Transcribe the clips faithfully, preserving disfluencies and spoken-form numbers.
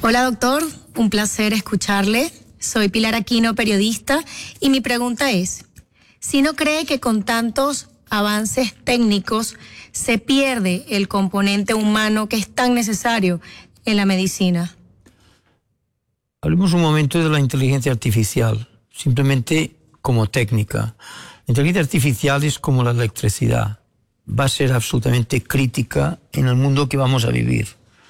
Hola doctor, un placer escucharle. Soy Pilar Aquino, periodista, y mi pregunta es, ¿si no cree que con tantos avances técnicos se pierde el componente humano que es tan necesario en la medicina? Hablemos un momento de la inteligencia artificial, simplemente como técnica. La inteligencia artificial es como la electricidad, va a ser absolutamente crítica en el mundo que vamos a vivir.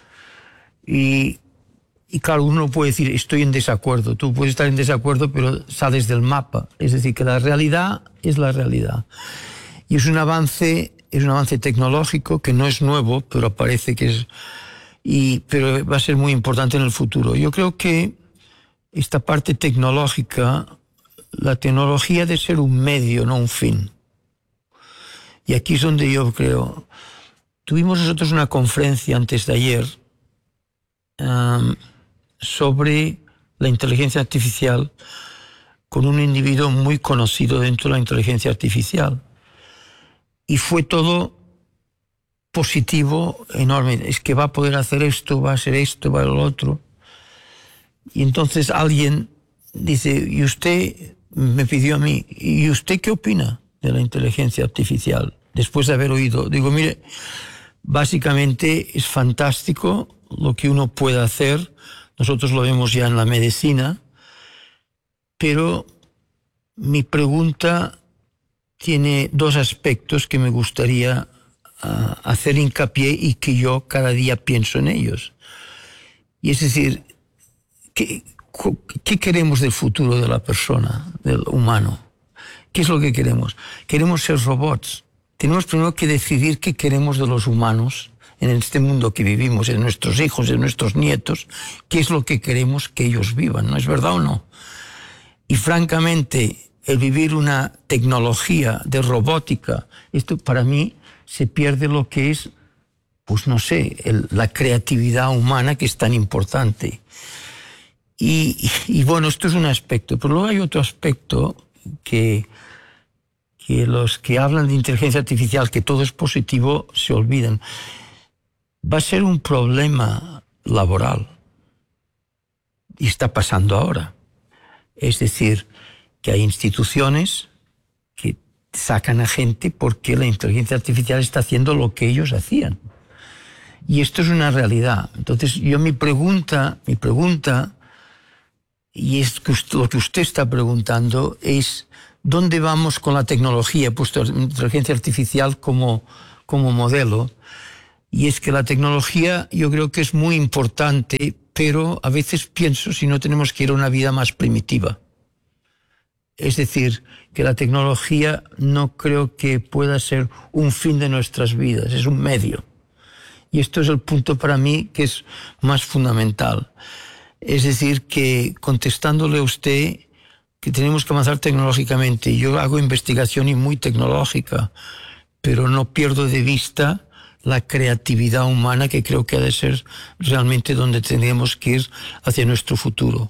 Y, y claro, uno puede decir, estoy en desacuerdo, tú puedes estar en desacuerdo, pero sales del mapa. Es decir, que la realidad es la realidad. Y es un avance, es un avance tecnológico que no es nuevo, pero parece que es, y, pero va a ser muy importante en el futuro. Yo creo que esta parte tecnológica, la tecnología debe ser un medio, no un fin. Y aquí es donde yo creo, tuvimos nosotros una conferencia antes de ayer um, sobre la inteligencia artificial con un individuo muy conocido dentro de la inteligencia artificial. Y fue todo positivo, enorme. Es que va a poder hacer esto, va a hacer esto, va a lo otro. Y entonces alguien dice, ¿y usted? Me pidió a mí, ¿y usted qué opina de la inteligencia artificial? Después de haber oído, digo, mire, básicamente es fantástico lo que uno puede hacer. Nosotros lo vemos ya en la medicina, pero mi pregunta tiene dos aspectos que me gustaría uh, hacer hincapié y que yo cada día pienso en ellos. Y es decir, ¿qué, qué queremos del futuro de la persona, del humano? ¿Qué es lo que queremos? Queremos ser robots. Tenemos primero que decidir qué queremos de los humanos en este mundo que vivimos, en nuestros hijos, en nuestros nietos, qué es lo que queremos que ellos vivan, ¿no es verdad o no? Y francamente, el vivir una tecnología de robótica, esto para mí se pierde lo que es, pues no sé, el, la creatividad humana que es tan importante. Y, y, y bueno, esto es un aspecto, pero luego hay otro aspecto que, que los que hablan de inteligencia artificial, que todo es positivo, se olvidan. Va a ser un problema laboral. Y está pasando ahora. Es decir, que hay instituciones que sacan a gente porque la inteligencia artificial está haciendo lo que ellos hacían. Y esto es una realidad. Entonces, yo mi pregunta, mi pregunta, y es que usted, lo que usted está preguntando es, ¿dónde vamos con la tecnología? He puesto inteligencia artificial como, como modelo. Y es que la tecnología yo creo que es muy importante, pero a veces pienso si no tenemos que ir a una vida más primitiva. Es decir, que la tecnología no creo que pueda ser un fin de nuestras vidas, es un medio. Y esto es el punto para mí que es más fundamental. Es decir, que contestándole a usted que tenemos que avanzar tecnológicamente, yo hago investigación y muy tecnológica, pero no pierdo de vista la creatividad humana que creo que ha de ser realmente donde tenemos que ir hacia nuestro futuro.